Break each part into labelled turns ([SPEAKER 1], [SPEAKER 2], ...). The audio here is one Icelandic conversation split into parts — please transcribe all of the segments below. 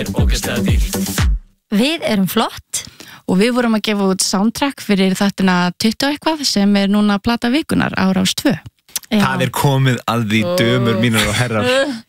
[SPEAKER 1] ógeðslega dýrt.
[SPEAKER 2] Við erum flott
[SPEAKER 3] og við vorum að gefa út soundtrack fyrir þáttina 20 eitthvað sem plata vikunar á Rás 2.
[SPEAKER 4] Það komið að því dömur mínir og herrar.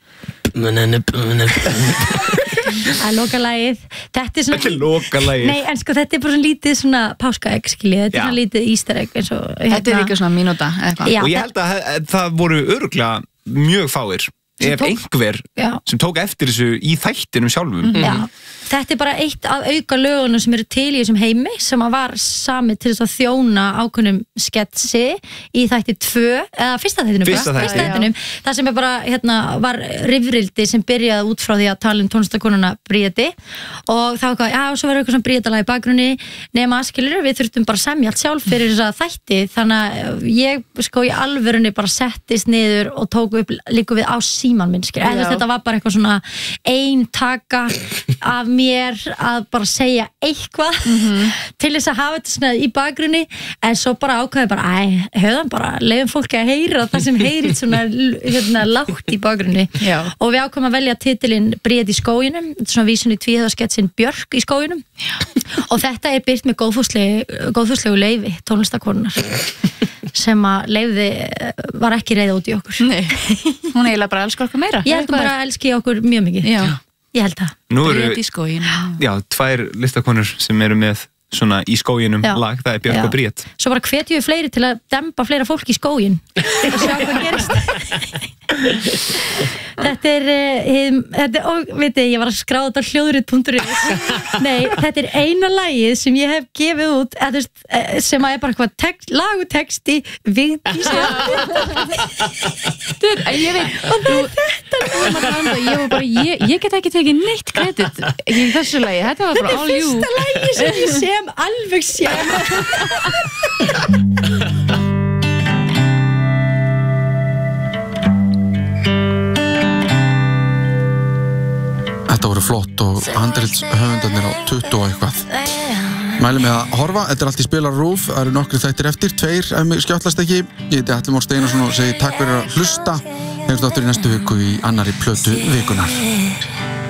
[SPEAKER 2] Að lokalagið. Þetta svona...
[SPEAKER 4] Þetta lokalagið.
[SPEAKER 2] Nei, en sko þetta bara svona lítið svona páskaegg, skiljið. Þetta svona lítið easter egg eins og...
[SPEAKER 3] Þetta líka svona mínúta eitthvað.
[SPEAKER 4] Og ég held að það voru örugglega mjög fáir. Ef einhver sem tók eftir þessu í þættinum sjálfum.
[SPEAKER 2] Já, þetta bara eitt af auka lögunum sem eru til í þessum heimi sem var samið til þess að þjóna ákveðnum sketsi í þætti 2 eða fyrsta þættinum. Það sem bara var rifrildi sem byrjaði út frá því að tala tónlistakonuna Bríeti og þá svo var eitthvað sem Bríetalag í bakgrunni nema skilur við þurftum bara semja allt sjálf fyrir þessa þætti þannig að ég sko í alvörunni bara settist niður og tók upp líka við á síman minn þetta var bara eitthvað svona ein taka af mér að bara segja eitthvað til þess að hafa þetta svona í bakgrunni en svo bara ákvæði bara höfðan bara, leiðum fólki að heyra það sem heyrið svona lágt í bakgrunni og við ákvæðum að velja titilinn Bríet í skóginum, svona vísun í tvíhöfðasketsin Björk í skóginum og þetta birt með góðfúslegu leyfi tónlistakonunar sem að leyfði var ekki reiða út í okkur.
[SPEAKER 3] Nei, hún eiginlega bara elskar okkur meira.
[SPEAKER 2] Ég held hún bara elski okkur mjög mikið. Já. Ég held það.
[SPEAKER 4] Nú
[SPEAKER 3] Bríet í skóginum.
[SPEAKER 4] Já, 2 listakonur sem eru með svona í skóginum lag, það Björk og Bríet.
[SPEAKER 2] Svo bara hvetjum við fleiri til að dempa fleira fólk í skógin og sjá hvað gerist. Þetta og veitir, ég var að skráða þetta á hljóðrit.is. Nei, þetta eina lagið sem ég hef gefið út sem að bara eitthvað lag og texti Vigdís.
[SPEAKER 3] Ég veit og ég get ekki tekið neitt kredit í þessu lagi, þetta var bara all you.
[SPEAKER 2] Þetta lagi sem ég sem alveg sem.
[SPEAKER 5] Þetta voru flott og handritshöfundarnir á 20 og eitthvað. Mælum með að horfa, þetta allt í spilar RÚV, það eru nokkri þættir eftir, 2 ef mig skjáttlast ekki. Ég heiti Atli Már Steinarsson og segi takk fyrir að hlusta. Heyrumst aftur í næstu viku í annarri plötu vikunar.